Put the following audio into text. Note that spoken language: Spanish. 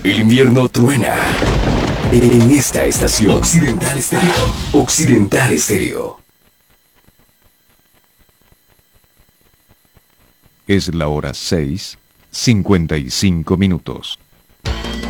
El invierno truena. En esta estación Occidental Estéreo. Occidental Estéreo. Es la hora 6:55.